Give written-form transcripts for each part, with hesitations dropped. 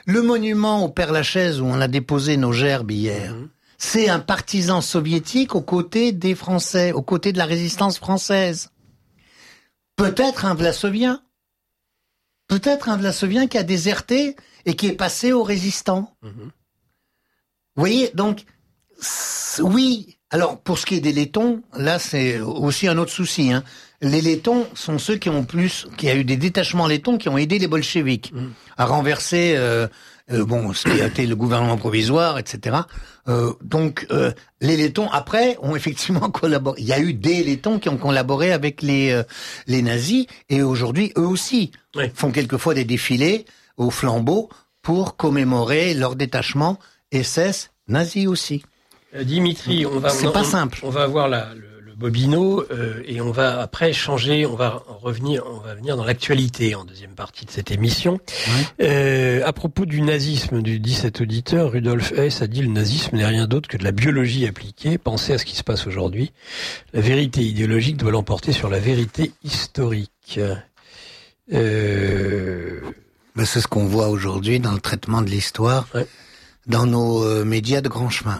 Le monument au Père-Lachaise où on a déposé nos gerbes hier, c'est un partisan soviétique aux côtés des Français, aux côtés de la résistance française. Peut-être un Vlasovien. Peut-être un Vlasovien qui a déserté et qui est passé aux résistants. Vous voyez, donc, oui. Alors, pour ce qui est des Lettons, là, c'est aussi un autre souci, hein. Les Lettons sont ceux qui y a eu des détachements lettons qui ont aidé les bolcheviks à renverser, ce qui a été le gouvernement provisoire, etc. Donc, les Lettons, après, ont effectivement collaboré. Il y a eu des Lettons qui ont collaboré avec les nazis, et aujourd'hui, eux aussi, font quelquefois des défilés au flambeau pour commémorer leur détachement SS, nazis aussi. Dimitri, c'est pas simple. On va avoir le bobino et on va après changer. On va venir dans l'actualité en deuxième partie de cette émission. À propos du nazisme, dit cet auditeur, Rudolf Hess a dit: le nazisme n'est rien d'autre que de la biologie appliquée. Pensez à ce qui se passe aujourd'hui. La vérité idéologique doit l'emporter sur la vérité historique. C'est ce qu'on voit aujourd'hui dans le traitement de l'histoire, dans nos médias de grand chemin.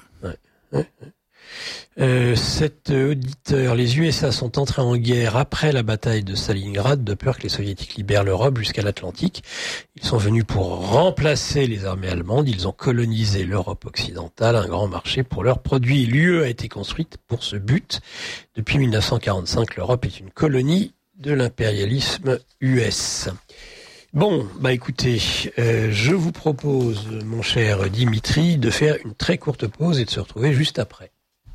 Cet auditeur: les USA sont entrés en guerre après la bataille de Stalingrad de peur que les soviétiques libèrent l'Europe jusqu'à l'Atlantique. Ils sont venus pour remplacer les armées allemandes. Ils ont colonisé l'Europe occidentale, un grand marché pour leurs produits. L'UE a été construite pour ce but. Depuis 1945, l'Europe est une colonie de l'impérialisme US. Bon, écoutez, je vous propose, mon cher Dimitri, de faire une très courte pause et de se retrouver juste après.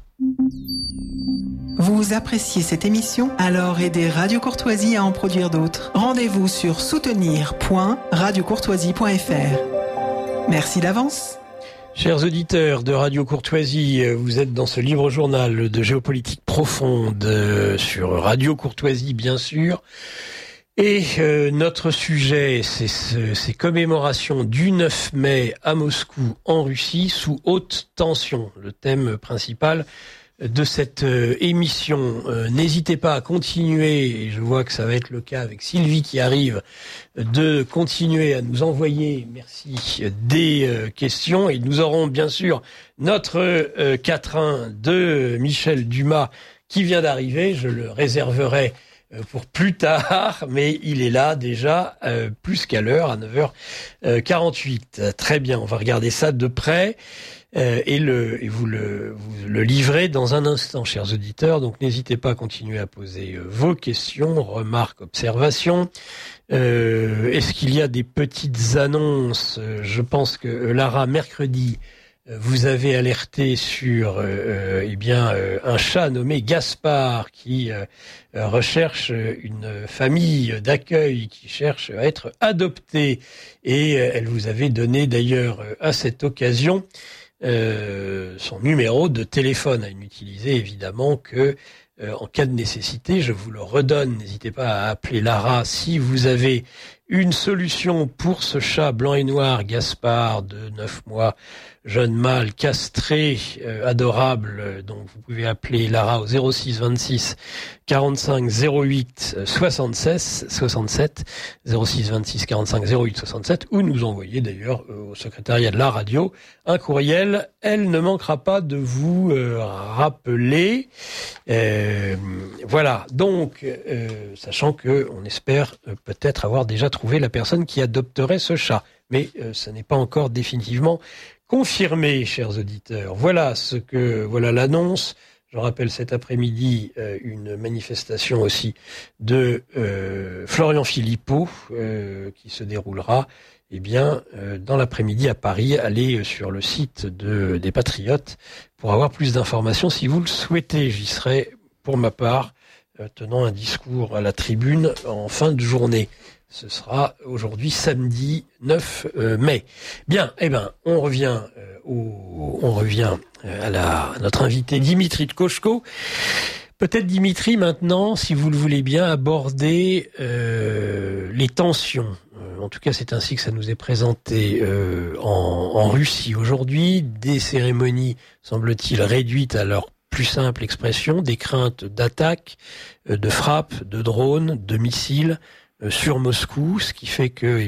Vous appréciez cette émission? Alors aidez Radio Courtoisie à en produire d'autres. Rendez-vous sur soutenir.radiocourtoisie.fr. Merci d'avance. Chers auditeurs de Radio Courtoisie, vous êtes dans ce livre journal de géopolitique profonde sur Radio Courtoisie, bien sûr. Et notre sujet, c'est ces commémorations du 9 mai à Moscou, en Russie, sous haute tension. Le thème principal de cette émission. N'hésitez pas à continuer, et je vois que ça va être le cas avec Sylvie qui arrive, de continuer à nous envoyer, merci, des questions. Et nous aurons bien sûr notre quatrain de Michel Dumas qui vient d'arriver. Je le réserverai pour plus tard, mais il est là déjà, plus qu'à l'heure, à 9h48. Très bien, on va regarder ça de près et vous le livrez dans un instant, chers auditeurs. Donc n'hésitez pas à continuer à poser vos questions, remarques, observations. Est-ce qu'il y a des petites annonces? Je pense que Lara, mercredi, vous avez alerté sur un chat nommé Gaspard qui recherche une famille d'accueil, qui cherche à être adopté, et elle vous avait donné d'ailleurs à cette occasion son numéro de téléphone à n'utiliser évidemment que en cas de nécessité. Je vous le redonne, n'hésitez pas à appeler Lara si vous avez une solution pour ce chat blanc et noir Gaspard de 9 mois, jeune mâle, castré, adorable. Donc vous pouvez appeler Lara au 06 26 45 08 67 06 26 45 08 67, ou nous envoyer d'ailleurs au secrétariat de la radio un courriel. Elle ne manquera pas de vous rappeler. Voilà, donc sachant que on espère peut-être avoir déjà trouvé la personne qui adopterait ce chat, mais ça n'est pas encore définitivement confirmé, chers auditeurs. Voilà l'annonce. Je rappelle cet après-midi une manifestation aussi de Florian Philippot qui se déroulera dans l'après-midi à Paris. Allez sur le site des Patriotes pour avoir plus d'informations si vous le souhaitez. J'y serai pour ma part tenant un discours à la tribune en fin de journée. Ce sera aujourd'hui samedi 9 mai. Bien, on revient à notre invité Dimitri Tkochko. Peut-être Dimitri maintenant, si vous le voulez bien, aborder les tensions. En tout cas, c'est ainsi que ça nous est présenté en Russie aujourd'hui. Des cérémonies, semble-t-il, réduites à leur plus simple expression, des craintes d'attaques, de frappes, de drones, de missiles, sur Moscou, ce qui fait que,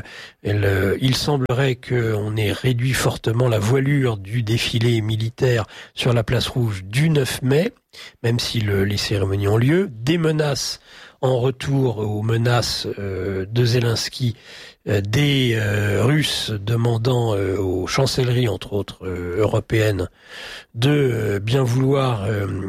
il semblerait qu'on ait réduit fortement la voilure du défilé militaire sur la place rouge du 9 mai, même si les cérémonies ont lieu. Des menaces en retour aux menaces de Zelensky, des Russes demandant aux chancelleries, entre autres européennes, de bien vouloir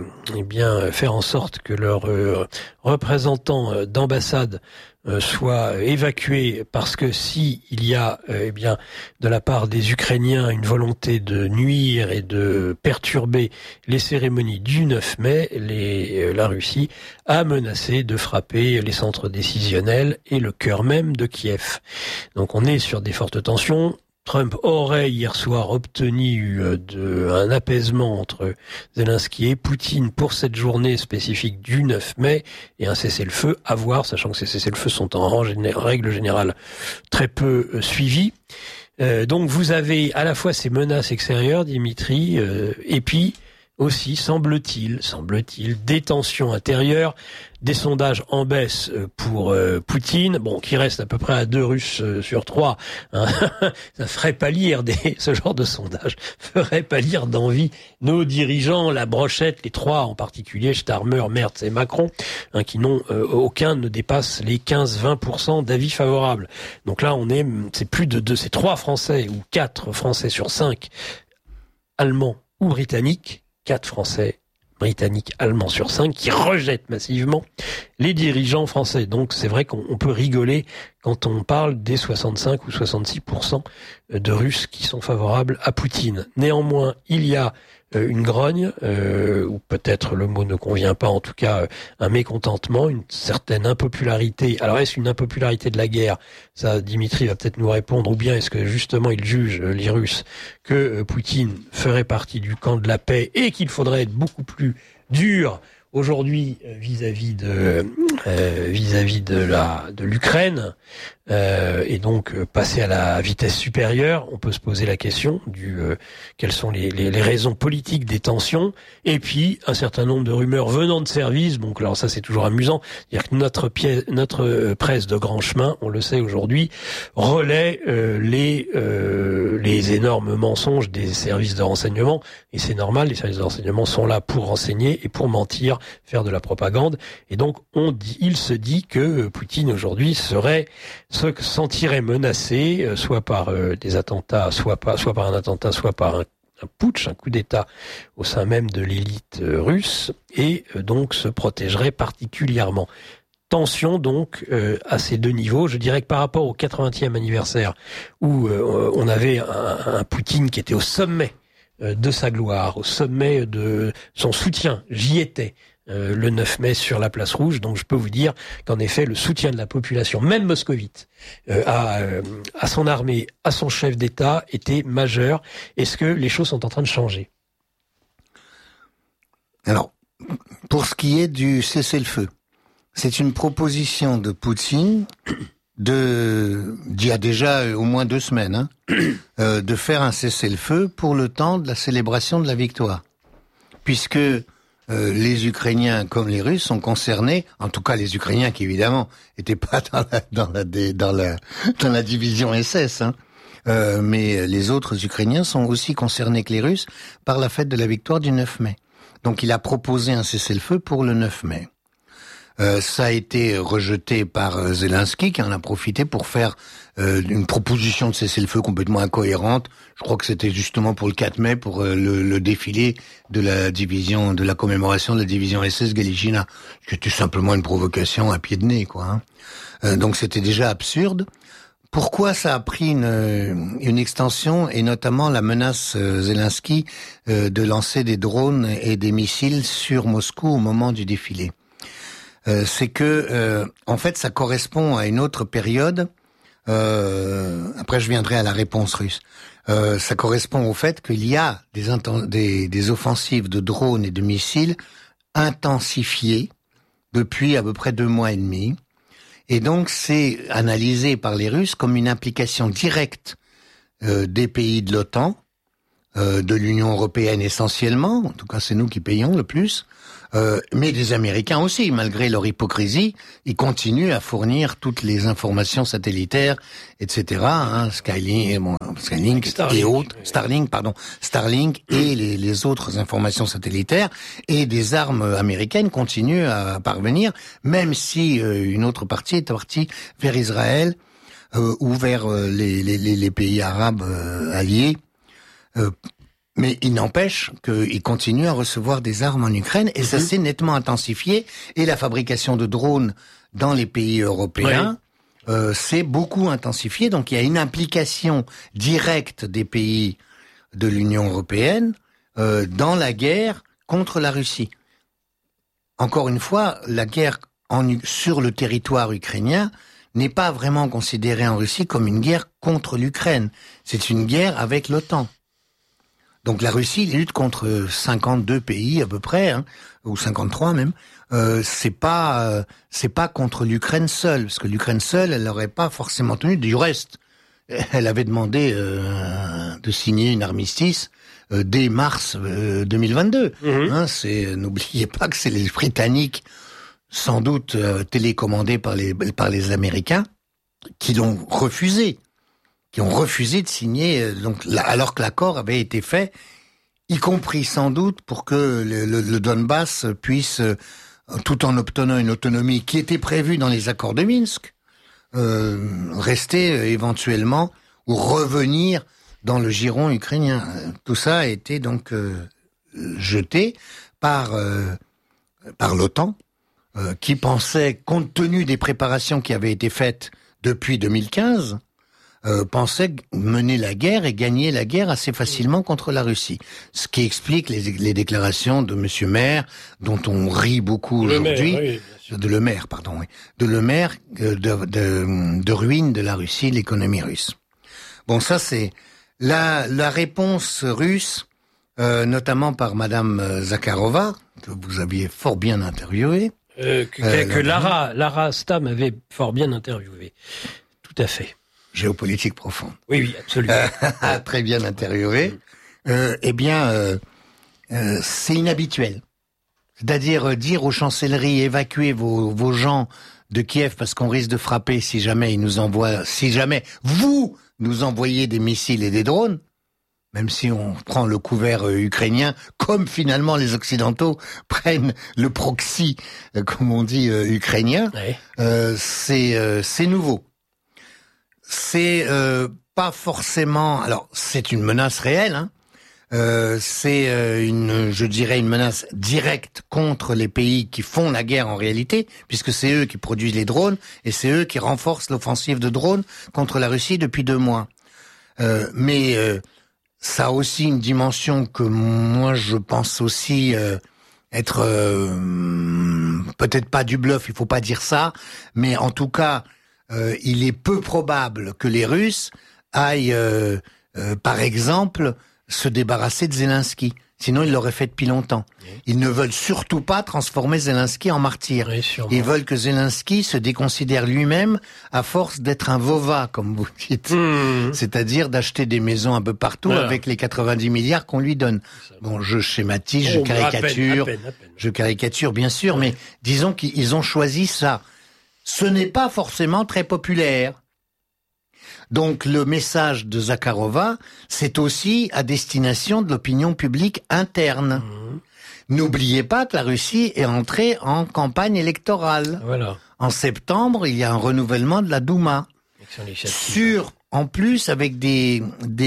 faire en sorte que leurs représentants d'ambassade soient évacués, parce que si il y a de la part des Ukrainiens une volonté de nuire et de perturber les cérémonies du 9 mai, la Russie a menacé de frapper les centres décisionnels et le cœur même de Kiev. Donc on est sur des fortes tensions. Trump aurait hier soir obtenu un apaisement entre Zelensky et Poutine pour cette journée spécifique du 9 mai et un cessez-le-feu à voir, sachant que ces cessez-le-feu sont en règle générale très peu suivis. Donc vous avez à la fois ces menaces extérieures, Dimitri, et puis aussi, semble-t-il, des tensions intérieures, des sondages en baisse pour Poutine, qui reste à peu près à 2 Russes sur 3. Hein. Ça ferait pâlir ce genre de sondage, ferait pâlir d'envie nos dirigeants, la brochette, les 3 en particulier, Starmer, Merz et Macron, qui n'ont aucun ne dépasse les 15-20% d'avis favorables. Donc là, c'est plus de c'est 3 Français ou 4 Français sur 5 Allemands ou Britanniques. 4 Français, Britanniques, Allemands sur 5 qui rejettent massivement les dirigeants français. Donc c'est vrai qu'on peut rigoler quand on parle des 65 ou 66% de Russes qui sont favorables à Poutine. Néanmoins, il y a une grogne, ou peut-être le mot ne convient pas, en tout cas un mécontentement, une certaine impopularité. Alors est-ce une impopularité de la guerre? Ça, Dimitri va peut-être nous répondre. Ou bien est-ce que justement ils jugent, les Russes, que Poutine ferait partie du camp de la paix et qu'il faudrait être beaucoup plus dur aujourd'hui vis-à-vis de l'Ukraine, et donc passer à la vitesse supérieure. On peut se poser la question quelles sont les raisons politiques des tensions, et puis un certain nombre de rumeurs venant de services. Donc alors ça c'est toujours amusant, c'est-à-dire que notre presse de grand chemin, on le sait aujourd'hui, relaie les énormes mensonges des services de renseignement, et c'est normal, les services de renseignement sont là pour renseigner et pour mentir, faire de la propagande, et donc il se dit que Poutine aujourd'hui se sentirait menacé, soit par des attentats, soit par un attentat, soit par un putsch, un coup d'État au sein même de l'élite russe, et donc se protégerait particulièrement. Tension donc à ces 2 niveaux. Je dirais que par rapport au 80e anniversaire où on avait un Poutine qui était au sommet de sa gloire, au sommet de son soutien, j'y étais le 9 mai sur la place rouge, donc je peux vous dire qu'en effet le soutien de la population, même moscovite, à son armée, à son chef d'État était majeur. Est-ce que les choses sont en train de changer? Alors, pour ce qui est du cessez-le-feu, c'est une proposition de Poutine d'il y a déjà au moins 2 semaines, de faire un cessez-le-feu pour le temps de la célébration de la victoire. Puisque les Ukrainiens comme les Russes sont concernés, en tout cas les Ukrainiens qui évidemment étaient pas dans la division SS, mais les autres Ukrainiens sont aussi concernés que les Russes par la fête de la victoire du 9 mai. Donc il a proposé un cessez-le-feu pour le 9 mai. Ça a été rejeté par Zelensky, qui en a profité pour faire une proposition de cessez-le-feu complètement incohérente. Je crois que c'était justement pour le 4 mai, pour le défilé de la commémoration de la division SS Galyshina, qui était simplement une provocation à pied de nez, quoi. Donc c'était déjà absurde. Pourquoi ça a pris une extension, et notamment la menace Zelensky de lancer des drones et des missiles sur Moscou au moment du défilé? C'est que en fait ça correspond à une autre période. Après je viendrai à la réponse russe. Ça correspond au fait qu'il y a des offensives de drones et de missiles intensifiées depuis à peu près 2 mois et demi, et donc c'est analysé par les Russes comme une implication directe des pays de l'OTAN de l'Union européenne essentiellement, en tout cas c'est nous qui payons le plus, mais des Américains aussi, malgré leur hypocrisie, ils continuent à fournir toutes les informations satellitaires, etc. Starlink et autres, Starlink et les autres informations satellitaires, et des armes américaines continuent à parvenir, même si une autre partie est partie vers Israël ou vers les pays arabes alliés. Mais il n'empêche qu'ils continuent à recevoir des armes en Ukraine, et ça s'est nettement intensifié, et la fabrication de drones dans les pays européens s'est beaucoup intensifiée. Donc il y a une implication directe des pays de l'Union européenne dans la guerre contre la Russie. Encore une fois, la guerre sur le territoire ukrainien n'est pas vraiment considérée en Russie comme une guerre contre l'Ukraine. C'est une guerre avec l'OTAN. Donc la Russie lutte contre 52 pays à peu près, ou 53 même. C'est pas contre l'Ukraine seule, parce que l'Ukraine seule, elle n'aurait pas forcément tenu. Du reste, elle avait demandé de signer une armistice dès mars 2022. N'oubliez pas que c'est les Britanniques, sans doute télécommandés par les Américains, qui l'ont refusé. Qui ont refusé de signer, alors que l'accord avait été fait, y compris sans doute pour que le Donbass puisse, tout en obtenant une autonomie qui était prévue dans les accords de Minsk, rester éventuellement ou revenir dans le giron ukrainien. Tout ça a été donc jeté par l'OTAN, qui pensait, compte tenu des préparations qui avaient été faites depuis 2015, pensait mener la guerre et gagner la guerre assez facilement contre la Russie. Ce qui explique les déclarations de Monsieur Maire, dont on rit beaucoup aujourd'hui, de Le Maire, de ruine de la Russie, l'économie russe. Bon, ça c'est la réponse russe, notamment par Madame Zakharova, que vous aviez fort bien interviewée. Que Lara Stam avait fort bien interviewé. Tout à fait. Géopolitique profonde. Oui, absolument. Très bien interviewé. C'est inhabituel. C'est-à-dire dire aux chancelleries, évacuez vos gens de Kiev parce qu'on risque de frapper si jamais vous nous envoyez des missiles et des drones, même si on prend le couvert ukrainien, comme finalement les Occidentaux prennent le proxy, comme on dit, ukrainien, c'est nouveau. C'est pas forcément... Alors, c'est une menace réelle, c'est une menace directe contre les pays qui font la guerre en réalité, puisque c'est eux qui produisent les drones, et c'est eux qui renforcent l'offensive de drones contre la Russie depuis 2 mois. Mais ça a aussi une dimension que moi je pense aussi être peut-être pas du bluff, il faut pas dire ça, mais en tout cas... il est peu probable que les Russes aillent, par exemple, se débarrasser de Zelensky. Sinon, ils l'auraient fait depuis longtemps. Ils ne veulent surtout pas transformer Zelensky en martyr. Ils veulent que Zelensky se déconsidère lui-même à force d'être un vova, comme vous dites. C'est-à-dire d'acheter des maisons un peu partout avec les 90 milliards qu'on lui donne. Bon, je schématise, je caricature. À peine. Je caricature, bien sûr, mais disons qu'ils ont choisi ça. Ce n'est pas forcément très populaire. Donc le message de Zakharova, c'est aussi à destination de l'opinion publique interne. N'oubliez pas que la Russie est entrée en campagne électorale. Voilà. En septembre, il y a un renouvellement de la Douma. En plus, avec des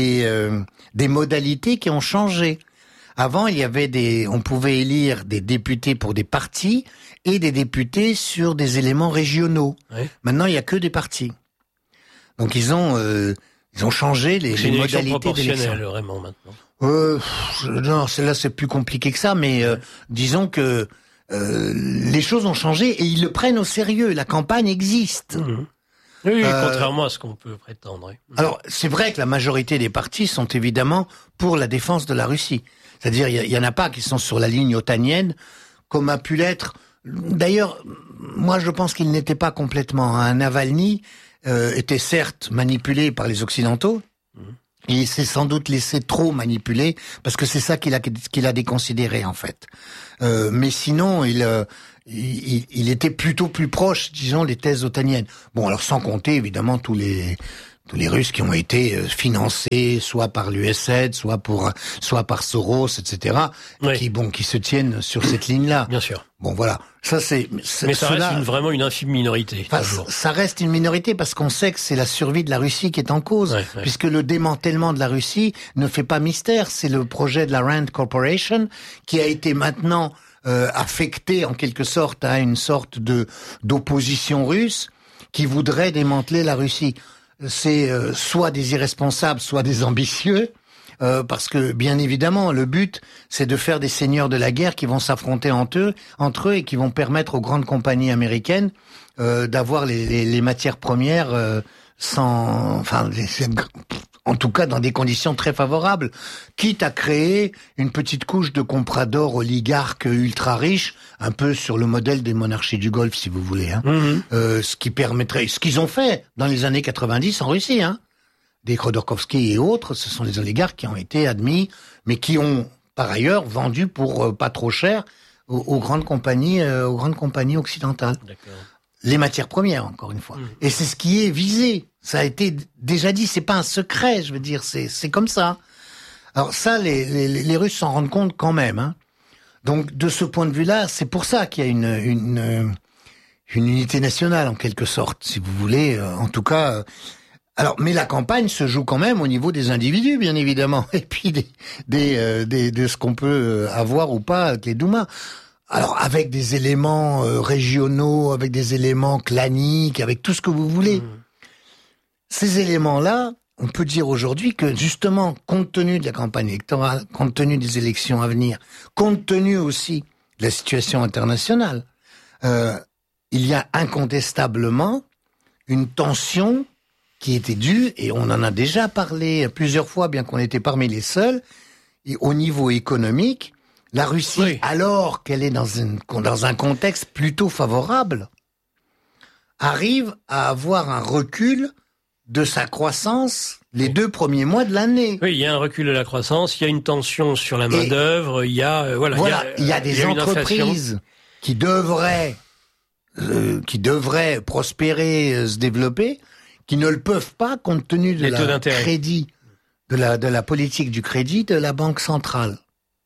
modalités qui ont changé. Avant, on pouvait élire des députés pour des partis et des députés sur des éléments régionaux. Maintenant, il n'y a que des partis. Donc, ils ont changé les modalités d'élection. Vraiment, maintenant. Non, là, c'est plus compliqué que ça, mais disons que les choses ont changé et ils le prennent au sérieux. La campagne existe. Oui, contrairement à ce qu'on peut prétendre. Alors, c'est vrai que la majorité des partis sont évidemment pour la défense de la Russie. C'est-à-dire, il y en a pas qui sont sur la ligne otanienne, comme a pu l'être. D'ailleurs, moi, je pense qu'il n'était pas complètement. Navalny était certes manipulé par les Occidentaux, il s'est sans doute laissé trop manipuler, parce que c'est ça qu'il a déconsidéré, en fait. Mais sinon, il était plutôt plus proche, disons, des thèses otaniennes. Bon, alors sans compter, évidemment, tous les Russes qui ont été financés, soit par l'USAID, soit par Soros, etc., qui se tiennent sur cette ligne-là. Bien sûr. Bon, voilà. Mais ça reste vraiment une infime minorité. Ça reste une minorité parce qu'on sait que c'est la survie de la Russie qui est en cause, puisque le démantèlement de la Russie ne fait pas mystère. C'est le projet de la Rand Corporation qui a été maintenant affecté en quelque sorte à une sorte d'opposition russe qui voudrait démanteler la Russie. C'est soit des irresponsables, soit des ambitieux, parce que bien évidemment le but c'est de faire des seigneurs de la guerre qui vont s'affronter entre eux et qui vont permettre aux grandes compagnies américaines d'avoir les matières premières en tout cas dans des conditions très favorables, quitte à créer une petite couche de compradors oligarques ultra riches, un peu sur le modèle des monarchies du Golfe, si vous voulez. Ce qui permettrait, ce qu'ils ont fait dans les années 90 en Russie, des Khodorkovsky et autres, ce sont des oligarques qui ont été admis, mais qui ont par ailleurs vendu pour pas trop cher aux grandes compagnies occidentales. D'accord. Les matières premières, encore une fois. Et c'est ce qui est visé. Ça a été déjà dit, c'est pas un secret, je veux dire, c'est comme ça. Alors ça, les Russes s'en rendent compte quand même. Donc de ce point de vue-là, c'est pour ça qu'il y a une unité nationale en quelque sorte, si vous voulez. En tout cas, alors mais la campagne se joue quand même au niveau des individus, bien évidemment, et puis de ce qu'on peut avoir ou pas avec les Doumas. Alors avec des éléments régionaux, avec des éléments claniques, avec tout ce que vous voulez. Ces éléments-là, on peut dire aujourd'hui que justement, compte tenu de la campagne électorale, compte tenu des élections à venir, compte tenu aussi de la situation internationale, il y a incontestablement une tension qui était due, et on en a déjà parlé plusieurs fois, bien qu'on était parmi les seuls, et au niveau économique, la Russie, alors qu'elle est dans un contexte plutôt favorable, arrive à avoir un recul de sa croissance les 2 premiers mois de l'année. Oui, il y a un recul de la croissance, il y a une tension sur la main-d'œuvre, il y a il y a des entreprises qui devraient prospérer, se développer, qui ne le peuvent pas compte tenu de la crédit, de la politique du crédit de la Banque centrale.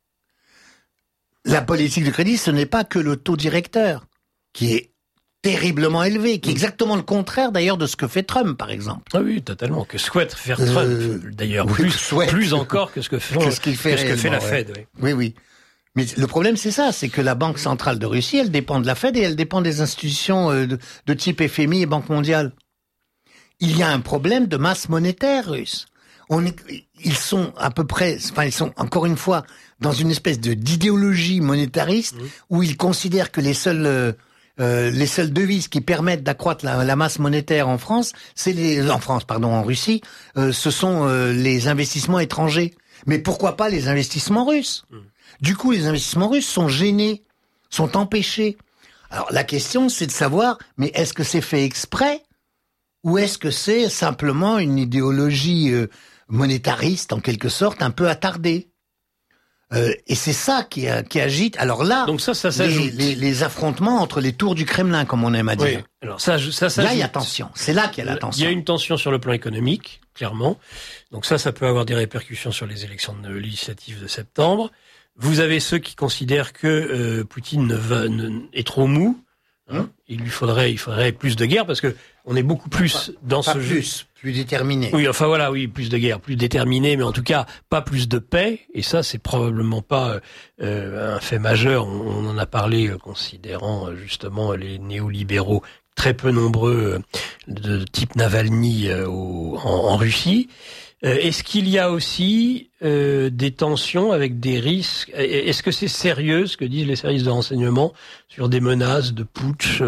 La politique du crédit, ce n'est pas que le taux directeur, qui est terriblement élevé, qui est exactement le contraire d'ailleurs de ce que fait Trump, par exemple. Ah oui, totalement, que souhaite faire Trump, d'ailleurs, plus encore que ce que fait la Fed. Oui. Mais le problème, c'est ça, c'est que la Banque centrale de Russie, elle dépend de la Fed et elle dépend des institutions de type FMI et Banque mondiale. Il y a un problème de masse monétaire russe. Ils sont encore une fois dans une espèce d'idéologie monétariste où ils considèrent que les seules devises qui permettent d'accroître la masse monétaire en France, en Russie, ce sont les investissements étrangers. Mais pourquoi pas les investissements russes? Du coup, les investissements russes sont gênés, sont empêchés. Alors la question, c'est de savoir, mais est-ce que c'est fait exprès ou est-ce que c'est simplement une idéologie monétariste, en quelque sorte, un peu attardée? Et c'est ça qui agite. Alors là, donc ça s'ajoute. Les affrontements entre les tours du Kremlin, comme on aime à dire. Alors ça là, il y a tension. C'est là qu'il y a la tension. Il y a une tension sur le plan économique, clairement. Donc ça peut avoir des répercussions sur les élections législatives de septembre. Vous avez ceux qui considèrent que Poutine est trop mou. Il faudrait plus de guerre parce que on est beaucoup plus dans ce jeu. Plus déterminé. Oui, enfin voilà, plus de guerre, plus déterminé, mais en tout cas pas plus de paix. Et ça, c'est probablement pas un fait majeur. On en a parlé considérant justement les néolibéraux très peu nombreux de type Navalny en Russie. Est-ce qu'il y a aussi des tensions avec des risques? Est-ce que c'est sérieux ce que disent les services de renseignement sur des menaces de putsch?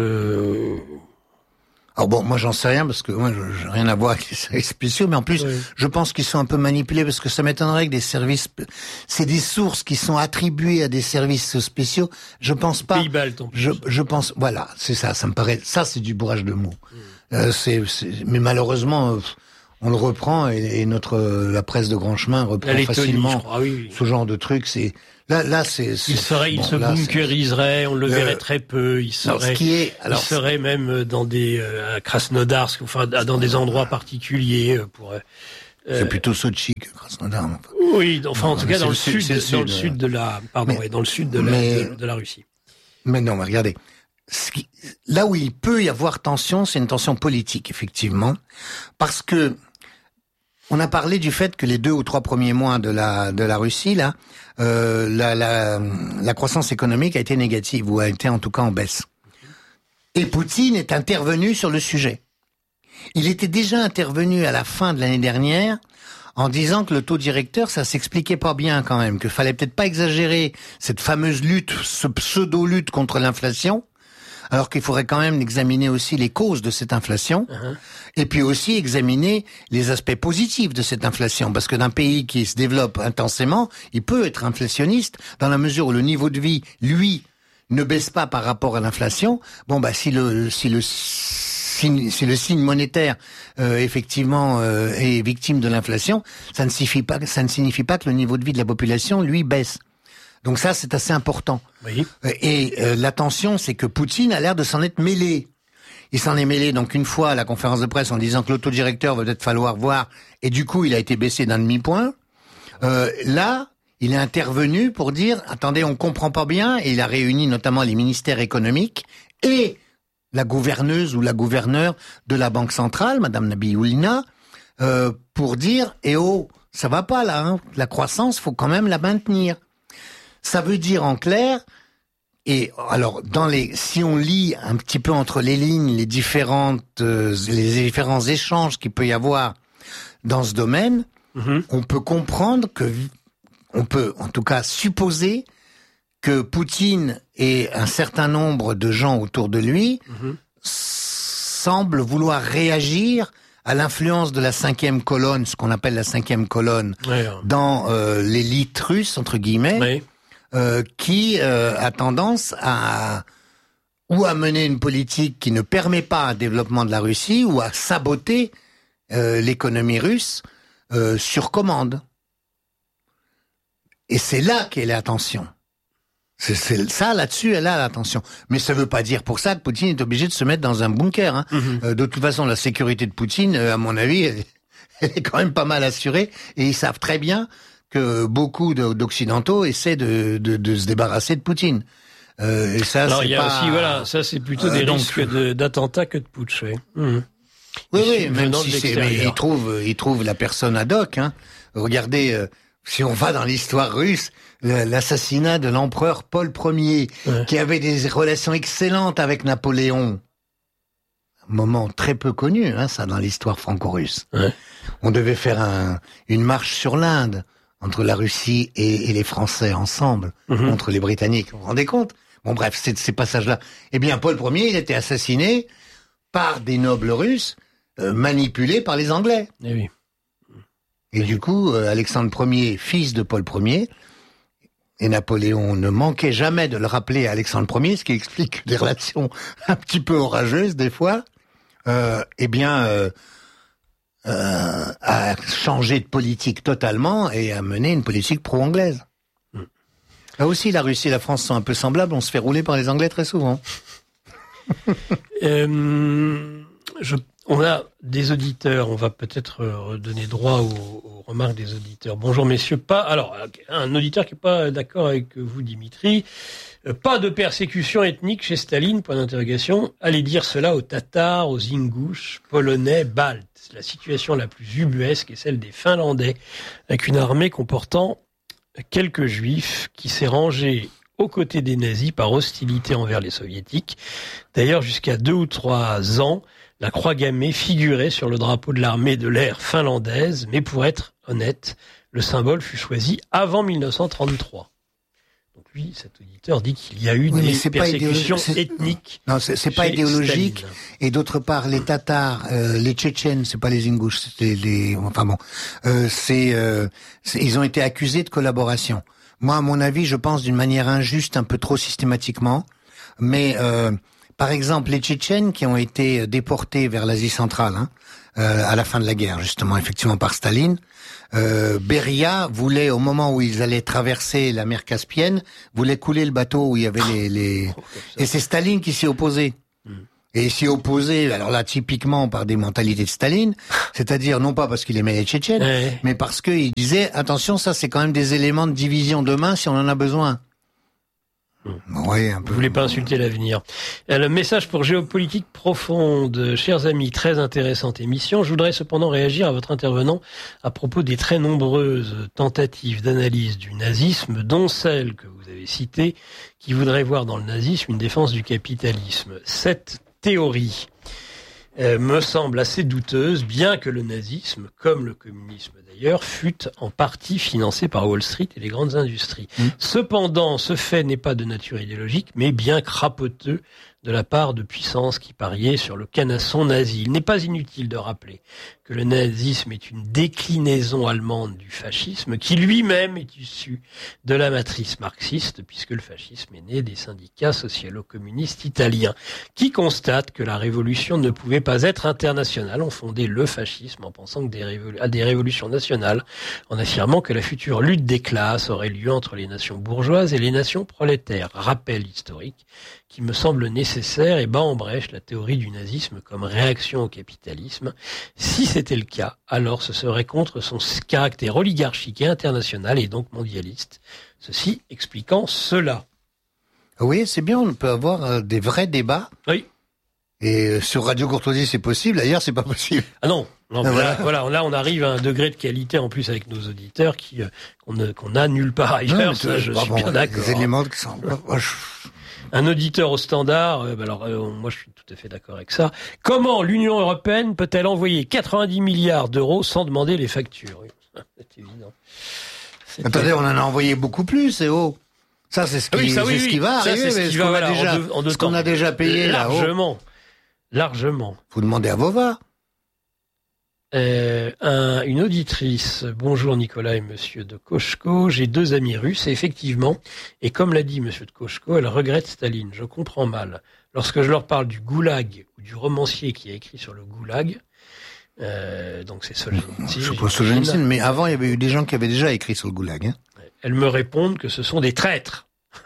Alors bon, moi j'en sais rien parce que moi j'ai rien à voir avec les services spéciaux, mais en plus je pense qu'ils sont un peu manipulés parce que ça m'étonnerait que des services, c'est des sources qui sont attribuées à des services spéciaux. Je pense pas. Pays-Baltes, je pense, voilà, c'est ça. Ça me paraît, ça c'est du bourrage de mots. Mais malheureusement, on le reprend et la presse de grand chemin reprend facilement ce genre de truc. C'est là, c'est. Il se bunkeriserait, on le verrait très peu. Il serait même dans des à Krasnodarsk, enfin dans des endroits particuliers pour. C'est plutôt Sotchi que Krasnodar. Oui, enfin en tout cas dans le sud de la Russie. Mais non, mais regardez. Là où il peut y avoir tension, c'est une tension politique, effectivement, parce que on a parlé du fait que les 2 ou 3 premiers mois de la Russie, là, la croissance économique a été négative, ou a été en tout cas en baisse. Et Poutine est intervenu sur le sujet. Il était déjà intervenu à la fin de l'année dernière en disant que le taux directeur, ça s'expliquait pas bien quand même, qu'il fallait peut-être pas exagérer cette fameuse lutte, ce pseudo-lutte contre l'inflation, alors qu'il faudrait quand même examiner aussi les causes de cette inflation, et puis aussi examiner les aspects positifs de cette inflation, parce que d'un pays qui se développe intensément, il peut être inflationniste, dans la mesure où le niveau de vie, lui, ne baisse pas par rapport à l'inflation. Bon, bah si le signe monétaire effectivement est victime de l'inflation, ça ne signifie pas que le niveau de vie de la population, lui, baisse. Donc ça, c'est assez important. Oui. Et la tension, c'est que Poutine a l'air de s'en être mêlé. Il s'en est mêlé donc une fois à la conférence de presse en disant que l'autodirecteur va peut-être falloir voir, et du coup, il a été baissé d'un demi-point. Là, il est intervenu pour dire, attendez, on comprend pas bien, et il a réuni notamment les ministères économiques et la gouverneuse ou la gouverneure de la Banque centrale, Madame Nabioulina, pour dire, ça va pas là, hein, la croissance, faut quand même la maintenir. Ça veut dire en clair, et alors si on lit un petit peu entre les lignes les différents échanges qu'il peut y avoir dans ce domaine, on peut comprendre on peut en tout cas supposer que Poutine et un certain nombre de gens autour de lui semblent vouloir réagir à l'influence de la 5e colonne, ce qu'on appelle la 5e colonne, dans l'élite russe, entre guillemets, qui a tendance à mener une politique qui ne permet pas un développement de la Russie, ou à saboter l'économie russe sur commande. Et c'est là qu'est la tension. C'est ça, là-dessus, elle a l'attention. Mais ça veut pas dire pour ça que Poutine est obligé de se mettre dans un bunker. Hein. De toute façon, la sécurité de Poutine, à mon avis, elle est quand même pas mal assurée. Et ils savent très bien que beaucoup d'Occidentaux essaient de se débarrasser de Poutine. Et ça, alors, c'est il y a aussi, ça c'est plutôt des risques d'attentats que de putsch. Oui, même si il trouve la personne ad hoc. Hein. Regardez, si on va dans l'histoire russe, l'assassinat de l'empereur Paul Ier, qui avait des relations excellentes avec Napoléon. Un moment très peu connu, hein, ça, dans l'histoire franco-russe. On devait faire une marche sur l'Inde entre la Russie et les Français ensemble, contre les Britanniques. Vous vous rendez compte? Bon, bref, ces passages-là. Eh bien, Paul Ier, il était assassiné par des nobles russes, manipulés par les Anglais. Eh oui. Et du coup, Alexandre Ier, fils de Paul Ier, et Napoléon ne manquait jamais de le rappeler à Alexandre Ier, ce qui explique des relations un petit peu orageuses des fois, a changé de politique totalement et a mené une politique pro-anglaise. Là aussi, la Russie et la France sont un peu semblables, on se fait rouler par les Anglais très souvent. On a des auditeurs, on va peut-être redonner droit aux remarques des auditeurs. Bonjour messieurs, un auditeur qui n'est pas d'accord avec vous Dimitri, pas de persécution ethnique chez Staline, point d'interrogation, allez dire cela aux Tatars, aux Ingouches, Polonais, Baltes. La situation la plus ubuesque est celle des Finlandais, avec une armée comportant quelques Juifs qui s'est rangée aux côtés des nazis par hostilité envers les Soviétiques. D'ailleurs, jusqu'à 2 ou 3 ans, la croix gammée figurait sur le drapeau de l'armée de l'air finlandaise, mais pour être honnête, le symbole fut choisi avant 1933. Donc lui, cet auditeur dit qu'il y a eu des persécutions ethniques. Non, c'est pas idéologique. Staline. Et d'autre part, les Tatars, les Tchétchènes, c'est pas les Ingouches, c'était ils ont été accusés de collaboration. Moi, à mon avis, je pense d'une manière injuste, un peu trop systématiquement, mais Par exemple, les Tchétchènes qui ont été déportés vers l'Asie centrale, à la fin de la guerre, justement, effectivement, par Staline. Beria voulait, au moment où ils allaient traverser la mer Caspienne, voulait couler le bateau où il y avait les... Et c'est Staline qui s'y opposait. Et s'y opposait, alors là, typiquement par des mentalités de Staline, c'est-à-dire non pas parce qu'il aimait les Tchétchènes, mais parce qu'il disait, attention, ça c'est quand même des éléments de division demain si on en a besoin. Oui, un peu. Vous voulez pas insulter l'avenir. Le message pour Géopolitique Profonde. Chers amis, très intéressante émission. Je voudrais cependant réagir à votre intervenant à propos des très nombreuses tentatives d'analyse du nazisme, dont celle que vous avez citée, qui voudrait voir dans le nazisme une défense du capitalisme. Cette théorie me semble assez douteuse, bien que le nazisme, comme le communisme d'ailleurs, fut en partie financé par Wall Street et les grandes industries. Cependant, ce fait n'est pas de nature idéologique, mais bien crapoteux de la part de puissances qui pariaient sur le canasson nazi. Il n'est pas inutile de rappeler que le nazisme est une déclinaison allemande du fascisme, qui lui-même est issu de la matrice marxiste, puisque le fascisme est né des syndicats socialo-communistes italiens, qui constatent que la révolution ne pouvait pas être internationale, ont fondé le fascisme en pensant à des révolutions nationales, en affirmant que la future lutte des classes aurait lieu entre les nations bourgeoises et les nations prolétaires. Rappel historique qui me semble nécessaire et bat en brèche la théorie du nazisme comme réaction au capitalisme. Si c'était le cas, alors ce serait contre son caractère oligarchique et international et donc mondialiste. Ceci expliquant cela. Oui, c'est bien, on peut avoir des vrais débats. Oui. Et sur Radio Courtoisie, c'est possible. Ailleurs, c'est pas possible. Ah non. Non, là, on arrive à un degré de qualité en plus avec nos auditeurs qu'on a nulle part ailleurs. Ça, je suis bien d'accord. Des éléments qui sont... Un auditeur au standard, moi je suis tout à fait d'accord avec ça. Comment l'Union européenne peut-elle envoyer 90 milliards d'euros sans demander les factures? C'est évident. Attendez, on en a envoyé beaucoup plus, c'est haut. Ça, c'est ce qui, ce qui va arriver, c'est ce qu'on a déjà payé largement. Largement. Vous demandez à Vova. Une auditrice, bonjour Nicolas et monsieur de Koshko, j'ai 2 amis russes et effectivement, et comme l'a dit monsieur de Koshko, elle regrette Staline, je comprends mal. Lorsque je leur parle du goulag ou du romancier qui a écrit sur le goulag, donc c'est Solzhenitsyn. Je suppose Solzhenitsyn, mais avant il y avait eu des gens qui avaient déjà écrit sur le goulag. Hein. Elles me répondent que ce sont des traîtres.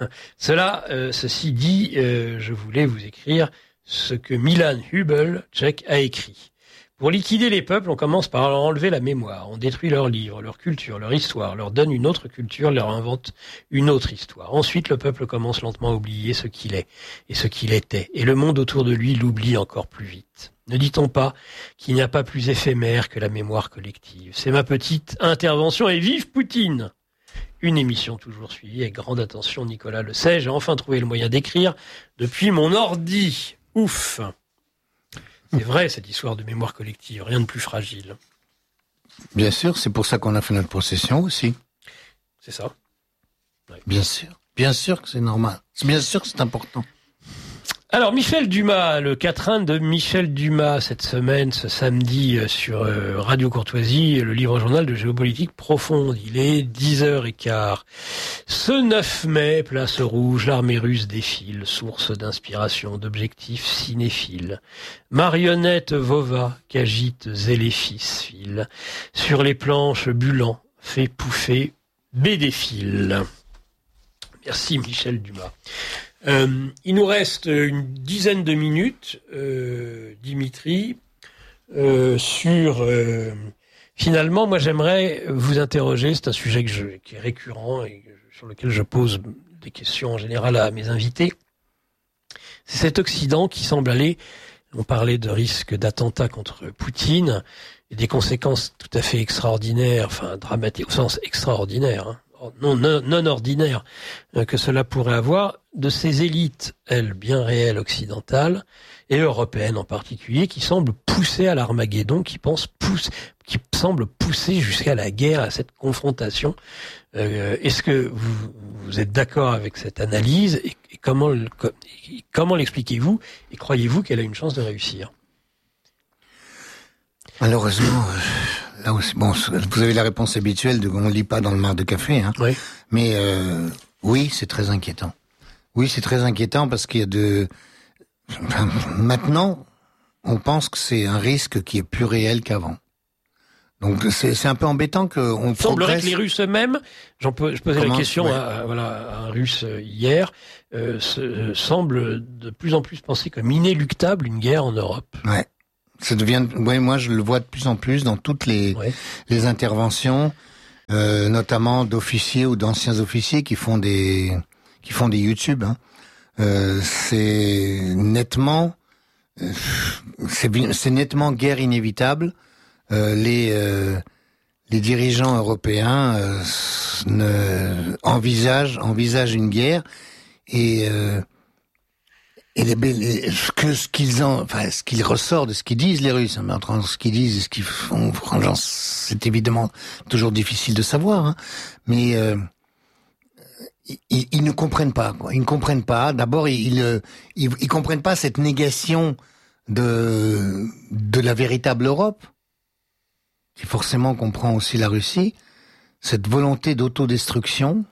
Ceci dit, je voulais vous écrire ce que Milan Hubel-Tchek a écrit. Pour liquider les peuples, on commence par leur enlever la mémoire. On détruit leurs livres, leur culture, leur histoire, leur donne une autre culture, leur invente une autre histoire. Ensuite, le peuple commence lentement à oublier ce qu'il est et ce qu'il était. Et le monde autour de lui l'oublie encore plus vite. Ne dit-on pas qu'il n'y a pas plus éphémère que la mémoire collective? C'est ma petite intervention et vive Poutine! Une émission toujours suivie avec grande attention, Nicolas le sait. J'ai enfin trouvé le moyen d'écrire depuis mon ordi. Ouf! C'est vrai, cette histoire de mémoire collective, rien de plus fragile. Bien sûr, c'est pour ça qu'on a fait notre procession aussi. C'est ça. Ouais. Bien sûr que c'est normal. Bien sûr que c'est important. Alors, Michel Dumas, le quatrain de Michel Dumas, cette semaine, ce samedi, sur Radio Courtoisie, le livre-journal de Géopolitique Profonde. Il est 10h15. Ce 9 mai, place Rouge, l'armée russe défile, source d'inspiration, d'objectifs cinéphiles. Marionnette Vova, qu'agite Zéléphis, file. Sur les planches, Bulan fait pouffer Bédéphile. Merci Michel Dumas. Il nous reste une dizaine de minutes, Dimitri, sur... finalement, moi j'aimerais vous interroger, c'est un sujet qui est récurrent et sur lequel je pose des questions en général à mes invités. C'est cet Occident qui semble aller, on parlait de risque d'attentat contre Poutine, et des conséquences tout à fait extraordinaires, enfin dramatiques, au sens extraordinaire, hein, non ordinaire que cela pourrait avoir, de ces élites, elles, bien réelles occidentales, et européennes en particulier, qui semblent pousser à l'Armageddon, qui semblent pousser jusqu'à la guerre, à cette confrontation. Est-ce que vous êtes d'accord avec cette analyse et comment l'expliquez-vous et croyez-vous qu'elle a une chance de réussir? Malheureusement, là aussi, bon, vous avez la réponse habituelle de on lit pas dans le mar de café, hein. Oui. Mais oui, c'est très inquiétant. Oui, c'est très inquiétant parce qu'il y a Maintenant, on pense que c'est un risque qui est plus réel qu'avant. Donc c'est un peu embêtant qu'on Il semblerait progresse. que les Russes eux-mêmes, je posais la question à un Russe hier, semblent de plus en plus penser comme inéluctable une guerre en Europe. Ouais. Ça devient, moi je le vois de plus en plus dans toutes les interventions, notamment d'officiers ou d'anciens officiers qui font des YouTube. Hein. C'est nettement guerre inévitable. Les dirigeants européens envisagent une guerre et ce qu'il ressort de ce qu'ils disent les Russes, mais entre ce qu'ils disent et ce qu'ils font, franchement, c'est évidemment toujours difficile de savoir, hein, mais ils ne comprennent pas, quoi. Ils ne comprennent pas. D'abord, ils comprennent pas cette négation de la véritable Europe, qui forcément comprend aussi la Russie, cette volonté d'autodestruction,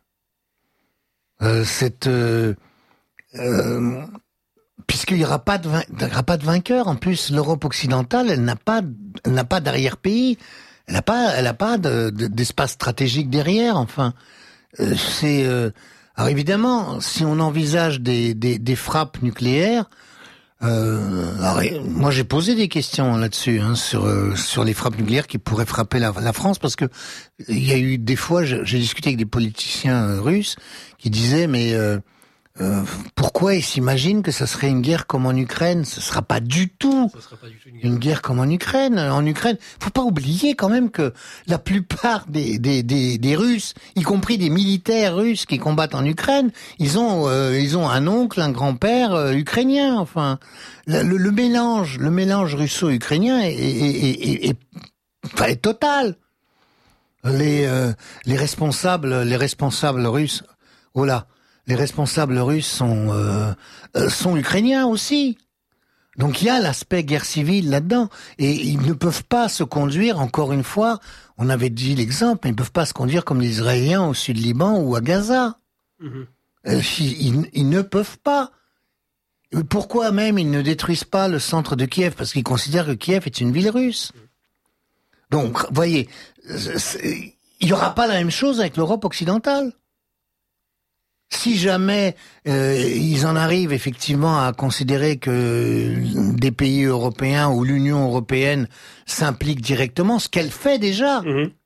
puisqu'il n'y aura pas de vainqueur. En plus, l'Europe occidentale, elle n'a pas d'arrière-pays, elle n'a pas d'espace stratégique derrière. Enfin, alors évidemment, si on envisage des frappes nucléaires. Alors, moi j'ai posé des questions là-dessus, hein, sur les frappes nucléaires qui pourraient frapper la France, parce que il y a eu des fois, j'ai discuté avec des politiciens russes qui disaient pourquoi ils s'imaginent que ça serait une guerre comme en Ukraine? Ce sera pas du tout une guerre comme en Ukraine. En Ukraine, faut pas oublier quand même que la plupart des Russes, y compris des militaires russes qui combattent en Ukraine, ils ont un oncle, un grand-père ukrainien. Enfin, le mélange russo-ukrainien est total. Les responsables russes, les responsables russes sont ukrainiens aussi. Donc il y a l'aspect guerre civile là-dedans. Et ils ne peuvent pas se conduire, encore une fois, on avait dit l'exemple, mais ils ne peuvent pas se conduire comme les Israéliens au sud Liban ou à Gaza. Ils ne peuvent pas. Pourquoi même ils ne détruisent pas le centre de Kiev? Parce qu'ils considèrent que Kiev est une ville russe. Donc, voyez, il n'y aura pas la même chose avec l'Europe occidentale. Si jamais ils en arrivent effectivement à considérer que des pays européens ou l'Union européenne s'impliquent directement, ce qu'elle fait déjà,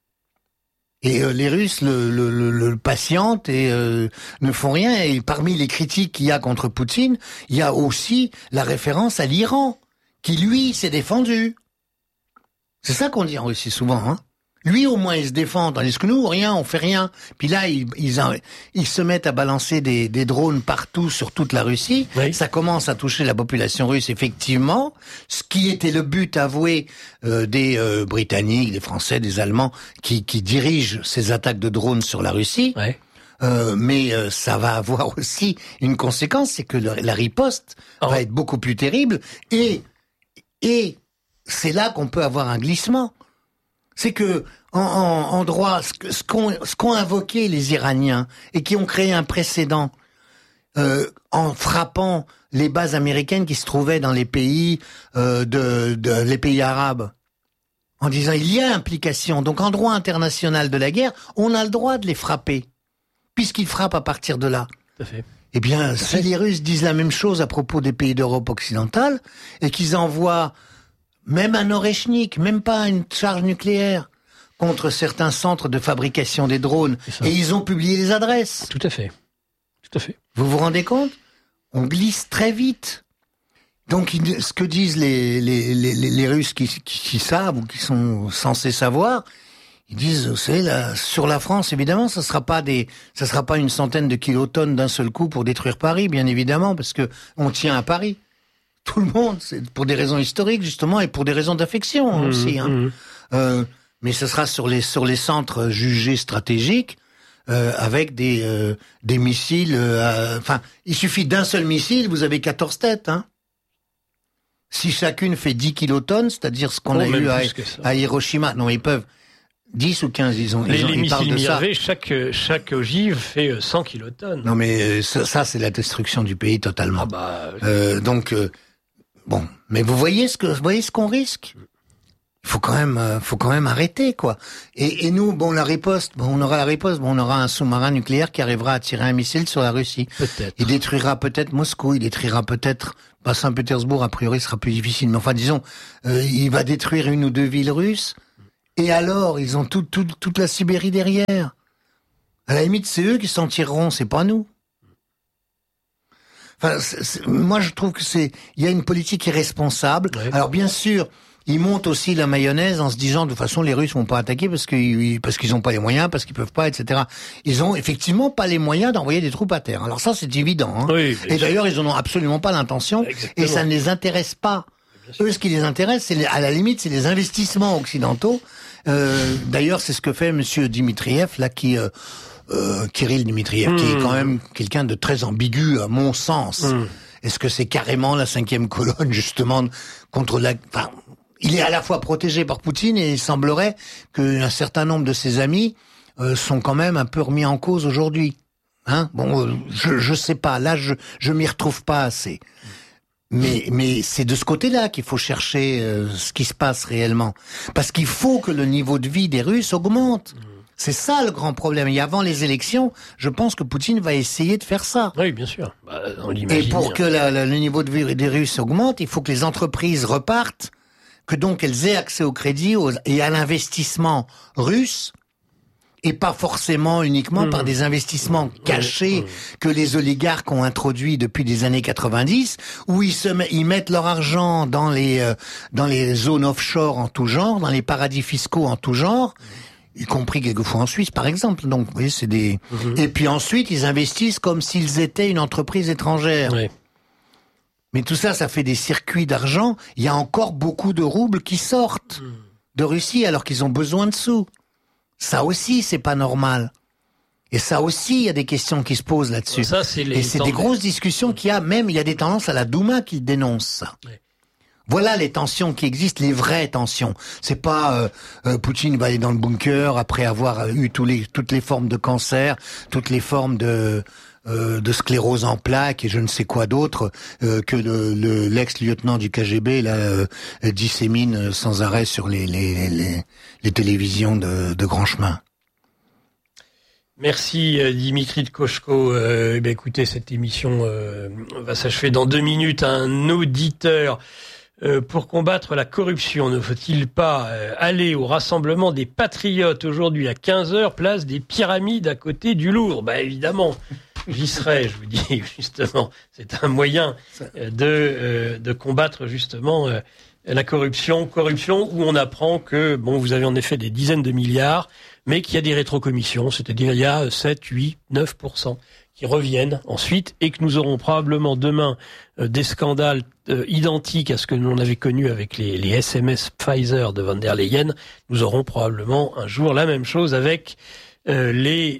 et les Russes le patientent et ne font rien. Et parmi les critiques qu'il y a contre Poutine, il y a aussi la référence à l'Iran, qui lui s'est défendu. C'est ça qu'on dit en Russie souvent, hein. Lui, au moins, il se défend, tandis que nous, rien, on fait rien. Puis là, ils se mettent à balancer des drones partout sur toute la Russie. Oui. Ça commence à toucher la population russe, effectivement. Ce qui était le but avoué des Britanniques, des Français, des Allemands, qui dirigent ces attaques de drones sur la Russie. Ouais. Mais ça va avoir aussi une conséquence, c'est que la riposte va être beaucoup plus terrible. Et c'est là qu'on peut avoir un glissement. C'est que en droit, ce qu'ont invoqué les Iraniens et qui ont créé un précédent en frappant les bases américaines qui se trouvaient dans les pays les pays arabes, en disant il y a implication. Donc en droit international de la guerre, on a le droit de les frapper puisqu'ils frappent à partir de là. Tout à fait. Eh bien, si les Russes disent la même chose à propos des pays d'Europe occidentale et qu'ils envoient même un Oreshnik, même pas une charge nucléaire, contre certains centres de fabrication des drones. Et ils ont publié les adresses. Tout à fait. Tout à fait. Vous vous rendez compte? On glisse très vite. Donc, ce que disent les Russes qui savent ou qui sont censés savoir, ils disent, sur la France, évidemment, ça sera pas une centaine de kilotonnes d'un seul coup pour détruire Paris, bien évidemment, parce que on tient à Paris. Tout le monde, c'est pour des raisons historiques justement et pour des raisons d'affection aussi. Hein. Mais ce sera sur les centres jugés stratégiques avec des missiles. Enfin, il suffit d'un seul missile, vous avez 14 têtes. Hein. Si chacune fait 10 kilotonnes, c'est-à-dire ce qu'on a eu à Hiroshima. Non, ils peuvent 10 ou 15, ils les missiles Mirvé, chaque ogive fait 100 kilotonnes. Non, mais ça c'est la destruction du pays totalement. Donc, bon, mais vous voyez ce qu'on risque. Il faut quand même arrêter, quoi. Et nous, on aura la riposte, on aura un sous-marin nucléaire qui arrivera à tirer un missile sur la Russie. Peut-être. Il détruira peut-être Moscou, il détruira peut-être Saint-Pétersbourg, a priori, ce sera plus difficile. Mais enfin, disons, il va détruire une ou deux villes russes. Et alors, ils ont toute la Sibérie derrière. À la limite, c'est eux qui s'en tireront, c'est pas nous. Enfin, moi, je trouve que il y a une politique irresponsable. Ouais. Alors, bien sûr, ils montent aussi la mayonnaise en se disant, de toute façon, les Russes vont pas attaquer parce qu'ils ont pas les moyens, parce qu'ils peuvent pas, etc. Ils ont effectivement pas les moyens d'envoyer des troupes à terre. Alors ça, c'est évident. Hein. Oui, et d'ailleurs, ils en ont absolument pas l'intention. Exactement. Et ça ne les intéresse pas. Eux, ce qui les intéresse, c'est à la limite, c'est les investissements occidentaux. D'ailleurs, c'est ce que fait Monsieur Dmitriev, là, Kirill Dmitriev, qui est quand même quelqu'un de très ambigu, à mon sens. Est-ce que c'est carrément la 5e colonne, justement, contre enfin, il est à la fois protégé par Poutine et il semblerait qu'un certain nombre de ses amis sont quand même un peu remis en cause aujourd'hui. Hein? Bon, je sais pas. Là, je m'y retrouve pas assez. Mais c'est de ce côté-là qu'il faut chercher ce qui se passe réellement. Parce qu'il faut que le niveau de vie des Russes augmente. C'est ça le grand problème. Et avant les élections, je pense que Poutine va essayer de faire ça. Oui, bien sûr. On l'imagine. Et pour que le niveau de vie des Russes augmente, il faut que les entreprises repartent, que donc elles aient accès au crédit et à l'investissement russe, et pas forcément uniquement par des investissements cachés que les oligarques ont introduits depuis les années 90, où ils mettent leur argent dans les zones offshore en tout genre, dans les paradis fiscaux en tout genre, y compris quelquefois en Suisse, par exemple. Donc, vous voyez, c'est des... Et puis ensuite, ils investissent comme s'ils étaient une entreprise étrangère. Oui. Mais tout ça, ça fait des circuits d'argent. Il y a encore beaucoup de roubles qui sortent de Russie alors qu'ils ont besoin de sous. Ça aussi, c'est pas normal. Et ça aussi, il y a des questions qui se posent là-dessus. Ça, c'est des grosses discussions qu'il y a. Même, il y a des tendances à la Douma qui dénoncent ça. Oui. Voilà les tensions qui existent, les vraies tensions. C'est pas Poutine va aller dans le bunker après avoir eu toutes les formes de cancer, toutes les formes de sclérose en plaques et je ne sais quoi d'autre que l'ex-lieutenant du KGB là dissémine sans arrêt sur les télévisions de grand chemin. Merci Dimitri de Koshko. Écoutez, cette émission va s'achever dans 2 minutes. Un auditeur. Pour combattre la corruption, ne faut-il pas aller au rassemblement des patriotes aujourd'hui à 15h, place des Pyramides à côté du Louvre? Évidemment, j'y serai, je vous dis justement. C'est un moyen de combattre justement la corruption où on apprend que, vous avez en effet des dizaines de milliards, mais qu'il y a des rétrocommissions, c'est-à-dire il y a 7, 8, 9% qui reviennent ensuite et que nous aurons probablement demain des scandales identiques à ce que l'on avait connu avec les SMS Pfizer de von der Leyen. Nous aurons probablement un jour la même chose avec avec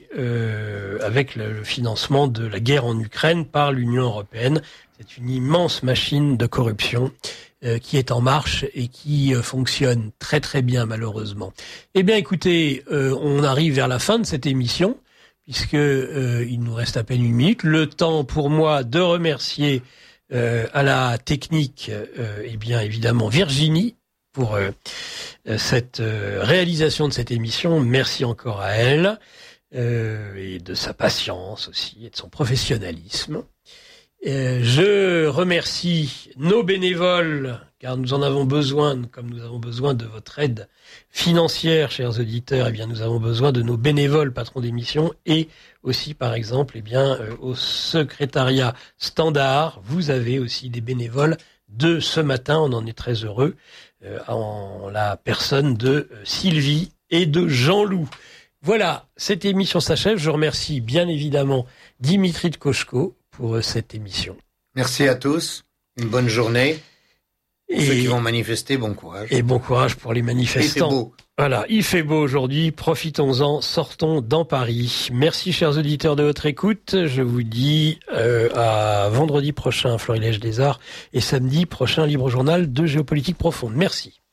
le financement de la guerre en Ukraine par l'Union européenne. C'est une immense machine de corruption qui est en marche et qui fonctionne très très bien malheureusement. Eh bien écoutez, on arrive vers la fin de cette émission puisque il nous reste à peine 1 minute. Le temps pour moi de remercier à la technique, bien évidemment Virginie pour cette réalisation de cette émission. Merci encore à elle et de sa patience aussi et de son professionnalisme. Je remercie nos bénévoles car nous en avons besoin, comme nous avons besoin de votre aide financière, chers auditeurs. Nous avons besoin de nos bénévoles patrons d'émission et aussi, par exemple, au secrétariat standard, vous avez aussi des bénévoles de ce matin. On en est très heureux en la personne de Sylvie et de Jean-Loup. Voilà, cette émission s'achève. Je remercie bien évidemment Dimitri de Koshko pour cette émission. Merci à tous. Une bonne journée. Pour ceux qui vont manifester, bon courage. Et bon courage pour les manifestants. Il fait beau. Voilà, il fait beau aujourd'hui. Profitons-en, sortons dans Paris. Merci, chers auditeurs, de votre écoute. Je vous dis à vendredi prochain, Florilège des Arts, et samedi prochain, Libre Journal de Géopolitique Profonde. Merci.